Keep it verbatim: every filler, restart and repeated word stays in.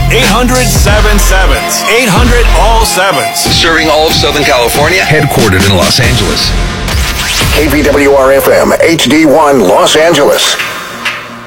eight hundred seven sevens. eight hundred all sevens. Serving all of Southern California, headquartered in Los Angeles. K V W R F M, H D one, Los Angeles.